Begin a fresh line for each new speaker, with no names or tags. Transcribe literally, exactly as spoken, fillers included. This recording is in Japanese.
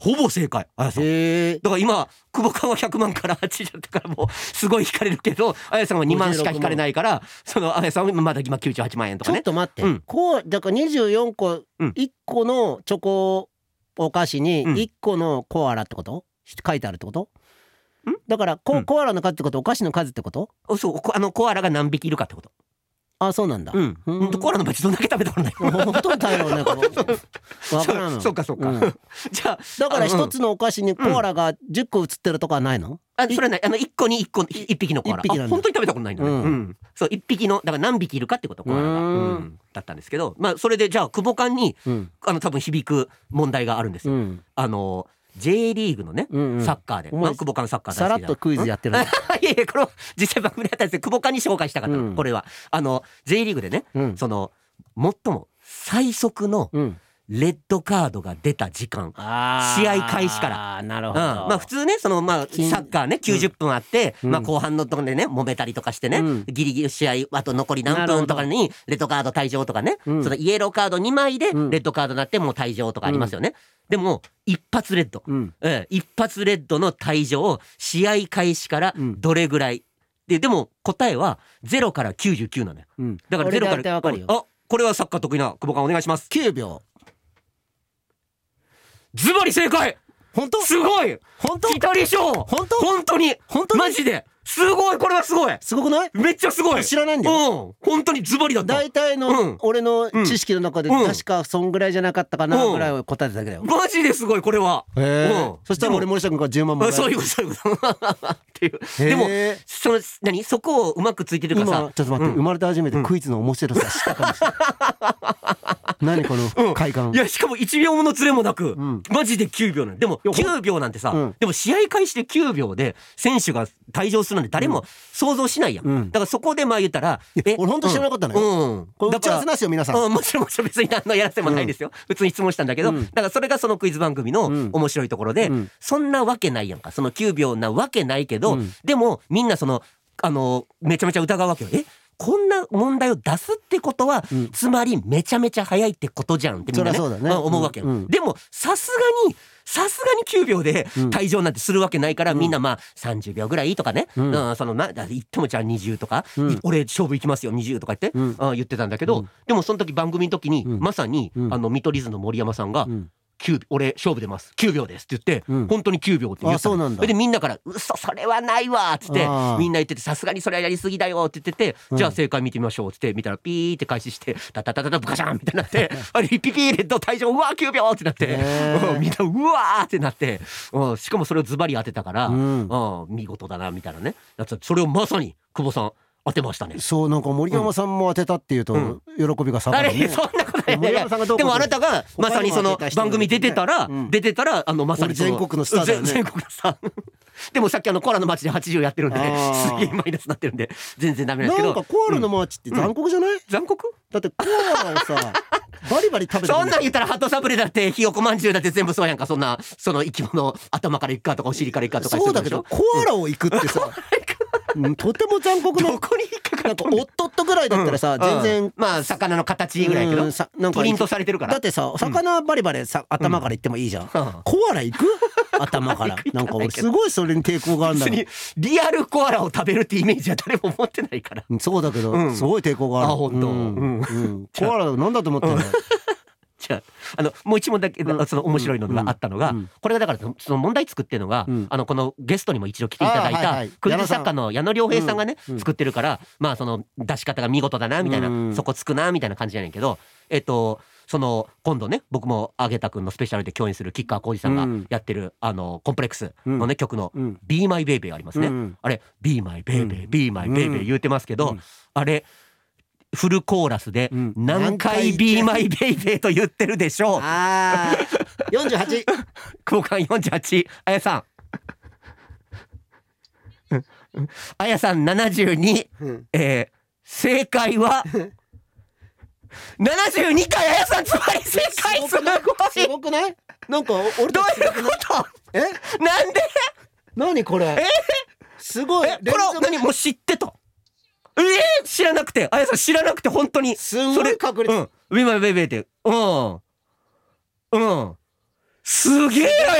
ほぼ正解。あやさん。
へえ。
だから今久保勘はひゃくまんからはちじゅうだったからもうすごい引かれるけど、あやさんはにまんしか引かれないから、そのあやさんはまだ今きゅうじゅうはちまんえんとかね。
ちょっと待って、
うん、
こうだからにじゅうよんこ、
うん、
いっこのチョコお菓子に
うん
いっこのコアラってこと、書いてあるってこと？
ん
だからコ,、
うん
コアラの数ってこと、お菓子の数ってこと？
おそうこあのコアラが何匹いるかってこと。
あ、そうなんだ。
うん、ほんとコアラの場合どんだけ食べたことない
ほとんどだよね。わからんの。
そうかそうか、
うん
じゃあ
だから
あの
一つのお菓子にコアラがじゅっこ写ってるとかはないの？
あそれはない、あのいっこにいっこいっぴきのコアラ。
一匹なんだ
あ本当に食べたことないんだね、
う
うんんそういっぴきのだから何匹いるかってことコアラが、
うーん
うんだったんですけど、まあそれでじゃあ久保勘に
うん
あの多分響く問題があるんですよ、
うん
あの J リーグのね、
うんうん
サッカーで、
お前
まあ、久保勘サッカー
さらっとクイズやってるね。
いやいやこれ実際番組でやったんですけど久保勘に紹介したかったの、
うん
これはあの J リーグでね、
うん
その最も最速の
うん
レッドカードが出た時間、
あー
試合開始から
あーなるほど、
うん、まあ普通ねそのまあ
金
サッカーねきゅうじゅっぷんあって、
うん
まあ後半のところでね揉めたりとかしてね、
うん
ギリギリ試合あと残り何分とかにレッドカード退場とかね、
うん
そのイエローカードにまいでレ
うん
ッドカードになってもう退場とかありますよね、でも一発レッド、
うん
ええ一発レッドの退場試合開始からどれぐらいで、でも答えはゼロからきゅうじゅうきゅうなのよ。
うん
だからゼロか
俺大体
ら
わかるよ。
あこれはサッカー得意な久保勘お願いします。
きゅうびょう。
ズバリ正解。
本当？
すごい。
本当？
ピタリ賞。
本当？
本当に
本当に
マジですごい。これはすごい。
すごくない？
めっちゃすごい。
知らないんだよ。
うん本当にズバリだった。
大体
う
の
ん
俺の知識の中で
うん
確かそんぐらいじゃなかったかなぐらいを答えただけだよ。
マジですごいこれは。
へ
うん
え。そしたら俺森下君からじゅうまんもらえる。
あそういうことそういうことっていう。でも
へえ
その何そこをうまくついてるからさ。
今ちょっと待って、
うん
生まれて初めてクイズの面白さ知ったかもしれない。何この快感。
いやしかもいちびょうものズレもなく、
ん
マジできゅうびょうなんでも
いや
きゅうびょうなんてさ、
うん
でも試合開始できゅうびょうで選手が退場するなんて誰も想像しないやん、
うん
だからそこでまあ言ったらえ
俺本当知らなかったのよ。
うん、うん
これ
だから
打ち合わせなしよ皆さん。
うん、もちろんもちろん別に何のやらせもないですよ、普通に質問したんだけど、
うん
だからそれがそのクイズ番組の
うん
面白いところで、
うん
そんなわけないやんか、そのきゅうびょうなわけないけど、
うん
でもみんなそのあのめちゃめちゃ疑うわけよ。えこんな問題を出すってことは、
うん
つまりめちゃめちゃ早いってことじゃんってみんなね、
そりゃそうだね
まあ思うわけよ、
うんうん
でもさすがにさすがにきゅうびょうで退場なんてするわけないから、みんなまあさんじゅうびょうぐらいとかね、
うん
うんそのな言ってもじゃあにじゅうとか、
うん
俺勝負行きますよにじゅうとか言って、
うん
あ言ってたんだけど、
うん
でもその時番組の時に、
うん
まさに、
うん
あの見取り図の森山さんが、
うん
きゅう俺勝負出ますきゅうびょうですって言って、
うん
本当にきゅうびょうって言ったの
あそうなんだ
それでみんなから嘘それはないわっつって
あー
みんな言っててさすがにそれはやりすぎだよって言ってて、
うん
じゃあ正解見てみましょうっつって見たらピーって開始してタタタタタブカシャンみたいになってあれピピーレッド退場うわきゅうびょうってなって、
へー
うんみんなうわーってなって、うんしかもそれをズバリ当てたから、
うん
うん見事だなみたいなねやつそれをまさに久保さん当てましたね。
そうなんか森山さんも当てたっていうと
うん
喜びが下が
あれ
るね。
そんなことない
森山さんがどうこう
でもあなたがまさにその
他にも当てた人も
番組出てたら、
うん
出てたらあのまさにその
俺全国のスターだよね
全全国のスターでもさっきあのコアラの街ではちじゅうやってるんで
あー
すげえマイナスになってるんで全然ダメなんですけど
なんかコアラのマーチって残酷じゃない？
残酷
だってコアラをさバリバリ食べて
そんなん言ったらハトサブレだってひよこまんじゅうだって全部そうやんかそんなその生き物頭からいくかとかお尻からいくかとか
そうだけどコアラを行くってさうんとても残酷な
どこに引っかか
なんかおっとっとぐらいだったらさ、
うん
全然、
うんまあ魚の形ぐらいやけど
うんさなんか
プリントされてるから
だってさ魚バリバリさ、頭から行ってもいいじゃん、
うん
コアラ行く頭からなんか俺すごいそれに抵抗があるんだ
別にリアルコアラを食べるってイメージは誰も持ってないから
うんそうだけど、
うん
すごい抵抗がある。
あ本当
うん
うん
うんコアラなんだと思ってんの、
じゃああのもう一問だけ、
うん
その面白いのがあったのが、
うん
これがだからその問題作ってるのが、
うん
あのこのゲストにも一度来ていただいた
あはいはい
クイズ作家の矢野良平さんがね、
うん
作ってるからまあその出し方が見事だなみたいな、
うん
そこつくなみたいな感じじゃないけどえっとその今度ね僕もあげたくんのスペシャルで共演する吉川晃司さんが
うん
やってる、あのコンプレックスのね、曲の
うん
「Be My Baby」ありますね、
うん
あれ「Be My Baby、
うん
Be My Baby」言うてますけど、
うん
あれフルコーラスで
うん
何回 Be My Baby と言ってるでしょう。
あーよんじゅうはち
交換よんじゅうはちあやさんあやさんななじゅうに、
うん
えー、正解はななじゅうにかいあやさんつまり正解すごい
すごくないなんか俺
どういう
たちすごくない
こと
え
なんで
何これ
え
すごい
えこれは何もう知ってたえー、知らなくてあやさん知らなくて本当に
すごい確率
うん「Be My Baby」ってうんうんすげえ